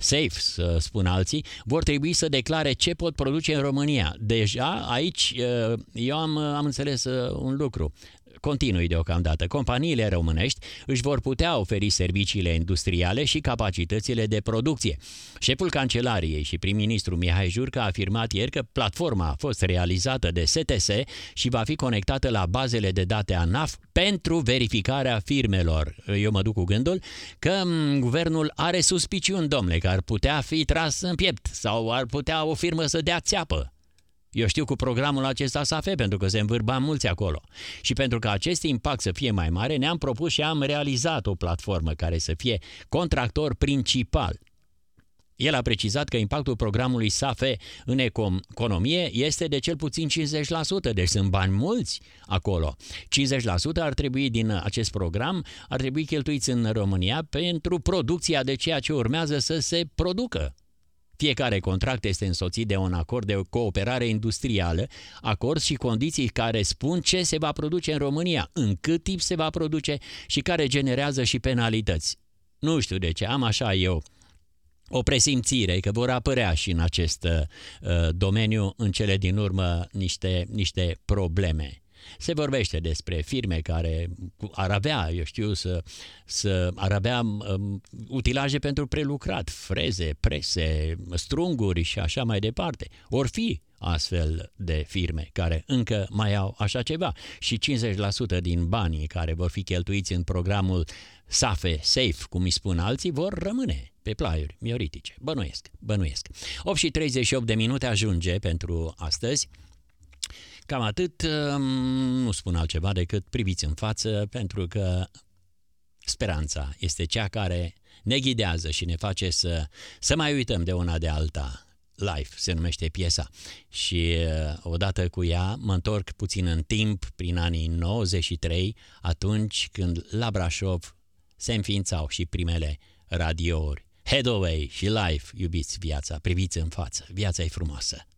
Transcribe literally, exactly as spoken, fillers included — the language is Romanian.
safe, să spun alții, vor trebui să declare ce pot produce în România. Deja aici eu am, am înțeles un lucru. Continui deocamdată. Companiile românești își vor putea oferi serviciile industriale și capacitățile de producție. Șeful Cancelariei și prim-ministru Mihai Jurcă a afirmat ieri că platforma a fost realizată de S T S și va fi conectată la bazele de date A N A F pentru verificarea firmelor. Eu mă duc cu gândul că guvernul are suspiciuni, domnule, că ar putea fi tras în piept sau ar putea o firmă să dea țeapă. Eu știu cu programul acesta S A F E, pentru că se învârba mulți acolo. Și pentru că acest impact să fie mai mare, ne-am propus și am realizat o platformă care să fie contractor principal. El a precizat că impactul programului S A F E în economie este de cel puțin cincizeci la sută, deci sunt bani mulți acolo. cincizeci la sută ar trebui din acest program, ar trebui cheltuiți în România pentru producția de ceea ce urmează să se producă. Fiecare contract este însoțit de un acord de cooperare industrială, acord și condiții care spun ce se va produce în România, în cât timp se va produce și care generează și penalități. Nu știu de ce, am așa eu o presimțire că vor apărea și în acest uh, domeniu în cele din urmă niște, niște probleme. Se vorbește despre firme care ar avea, eu știu, să, să ar avea um, utilaje pentru prelucrat, freze, prese, strunguri și așa mai departe. Or fi astfel de firme care încă mai au așa ceva și cincizeci la sută din banii care vor fi cheltuiți în programul S A F E, SAFE, cum îi spun alții, vor rămâne pe plaiuri mioritice. Bănuiesc, bănuiesc. opt și treizeci și opt de minute ajunge pentru astăzi. Cam atât, nu spun altceva decât priviți în față, pentru că speranța este cea care ne ghidează și ne face să, să mai uităm de una de alta. Life se numește piesa și odată cu ea mă întorc puțin în timp, prin anii nouăzeci și trei, atunci când la Brașov se înființau și primele radiouri. Headway și Life, iubiți viața, priviți în față, viața e frumoasă.